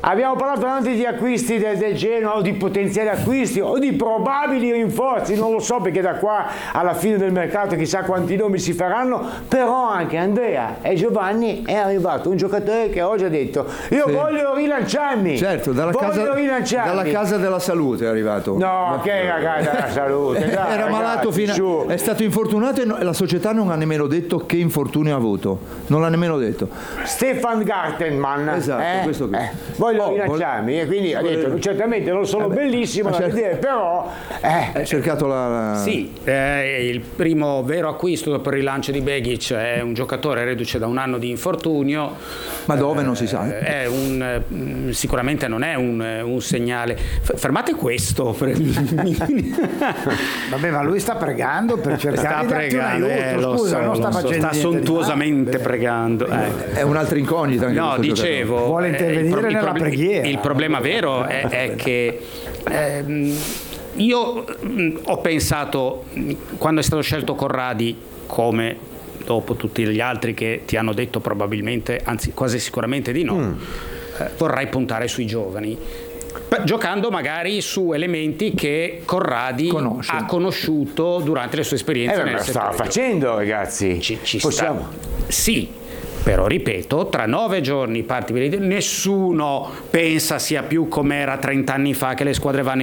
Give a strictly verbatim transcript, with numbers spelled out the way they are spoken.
Abbiamo parlato anche di acquisti del, del Genoa o di potenziali acquisti o di probabili rinforzi, non lo so perché da qua alla fine del mercato chissà quanti nomi si faranno, però anche Andrea e Giovanni è arrivato un giocatore che oggi ha detto io sì. voglio rilanciarmi. Certo, dalla casa, dalla casa della salute è arrivato. No, Ma che la casa della salute? Dai, Era ragazzi, malato fino a, è stato infortunato e la società non ha nemmeno detto che infortunio ha avuto, non l'ha nemmeno detto. Stefan Gartenmann, esatto, eh? questo qui. Eh, voglio oh, rilanciarmi vol- e quindi ha detto certamente non sono eh beh, bellissimo da cer- vedere, però eh. hai cercato la, la... Sì, eh, il primo vero acquisto dopo il rilancio di Begic è un giocatore reduce da un anno di infortunio. Ma dove eh, non si sa? È un, sicuramente non è un, un segnale. Fermate questo. Vabbè, ma lui sta pregando per cercare sta di pregando, un aiuto. Eh, lo Scusa, so, non sta lo facendo so, sta sontuosamente di pregando. Eh. È un'altra incognita. Anche no, dicevo. Giocatore. Vuole intervenire il pro- nella il pro- preghiera. Il problema vero è, è che. Ehm, io mh, ho pensato, quando è stato scelto Corradi, come dopo tutti gli altri che ti hanno detto probabilmente, anzi quasi sicuramente di no, mm. eh, vorrai puntare sui giovani, giocando magari su elementi che Corradi Conosce. ha conosciuto durante le sue esperienze. Eh, nel settore. Stava facendo, ragazzi. Ci, ci Possiamo. Sta. Sì. Però ripeto, tra nove giorni parti, nessuno pensa sia più come era trent'anni fa che le squadre vanno